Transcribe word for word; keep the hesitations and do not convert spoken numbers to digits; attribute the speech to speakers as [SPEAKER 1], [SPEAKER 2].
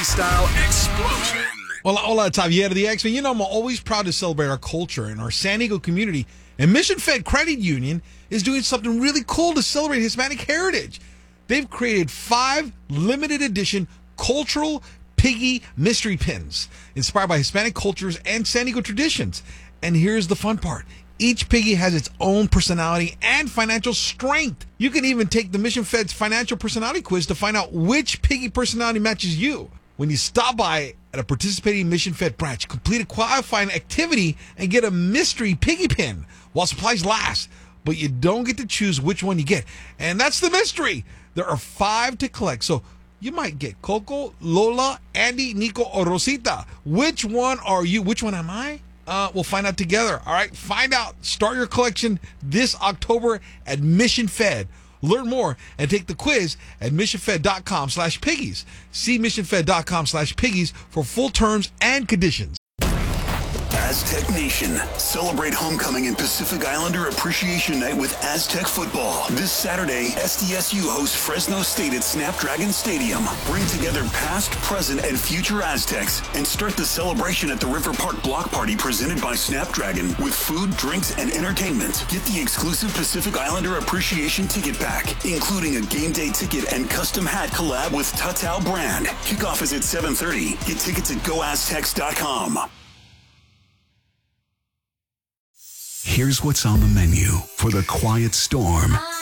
[SPEAKER 1] Freestyle Explosion.
[SPEAKER 2] Hola, hola, Javier the X-Men. You know, I'm always proud to celebrate our culture and our San Diego community. And Mission Fed Credit Union is doing something really cool to celebrate Hispanic heritage. They've created five limited edition cultural piggy mystery pins inspired by Hispanic cultures and San Diego traditions. And here's the fun part. Each piggy has its own personality and financial strength. You can even take the Mission Fed's financial personality quiz to find out which piggy personality matches you. When you stop by at a participating Mission Fed branch, complete a qualifying activity and get a mystery piggy pin while supplies last. But you don't get to choose which one you get. And that's the mystery. There are five to collect. So you might get Coco, Lola, Andy, Nico, or Rosita. Which one are you? Which one am I? Uh, we'll find out together. All right, find out. Start your collection this October at Mission Fed. Learn more and take the quiz at missionfed.com slash piggies. See missionfed.com slash piggies for full terms and conditions.
[SPEAKER 3] Aztec Nation, celebrate homecoming and Pacific Islander Appreciation Night with Aztec football. This Saturday, S D S U hosts Fresno State at Snapdragon Stadium. Bring together past, present, and future Aztecs and start the celebration at the River Park Block Party presented by Snapdragon with food, drinks, and entertainment. Get the exclusive Pacific Islander Appreciation ticket pack, including a game day ticket and custom hat collab with Tatao brand. Kickoff is at seven thirty. Get tickets at go aztecs dot com.
[SPEAKER 1] Here's what's on the menu for the quiet storm